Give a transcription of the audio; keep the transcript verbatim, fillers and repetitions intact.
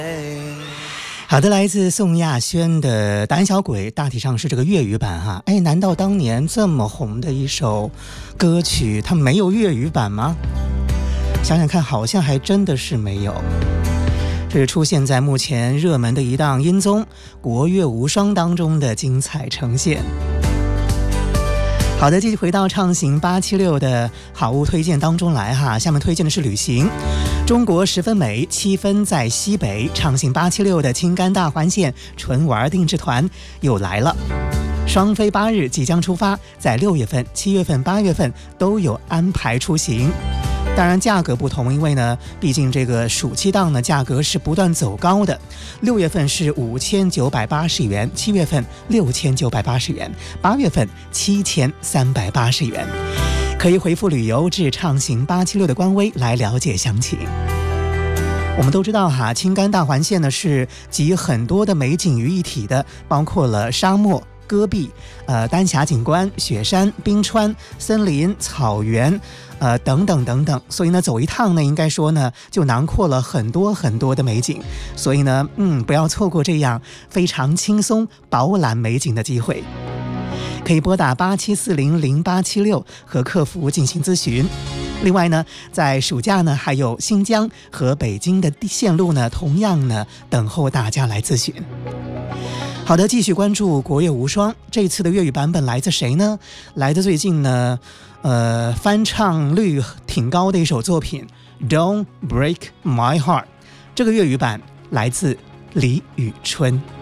好的，来自宋亚轩的《胆小鬼》，大体上是这个粤语版哈。哎，难道当年这么红的一首歌曲，它没有粤语版吗？想想看，好像还真的是没有。这是出现在目前热门的一档音综《国乐无双》当中的精彩呈现。好的，继续回到畅行八七六的好物推荐当中来哈。下面推荐的是旅行。中国十分美，七分在西北。畅行八七六的青甘大环线纯玩定制团又来了，双飞八日即将出发，在六月份、七月份、八月份都有安排出行。当然价格不同，因为呢，毕竟这个暑期档呢价格是不断走高的。六月份是五千九百八十元，七月份六千九百八十元，八月份七千三百八十元。可以回复旅游至畅行八七六的官微来了解详情。我们都知道哈，青甘大环线呢是集很多的美景于一体的，包括了沙漠、戈壁、呃丹霞景观、雪山、冰川、森林、草原，呃等等等等。所以呢，走一趟呢，应该说呢，就囊括了很多很多的美景。所以呢，嗯，不要错过这样非常轻松饱览美景的机会。可以拨打八七四零零八七六和客服进行咨询。另外呢，在暑假呢，还有新疆和北京的线路呢，同样呢等候大家来咨询。好的，继续关注国乐无双。这次的粤语版本来自谁呢？来自最近呢，呃，翻唱率挺高的一首作品《Don't Break My Heart》。这个粤语版来自李宇春。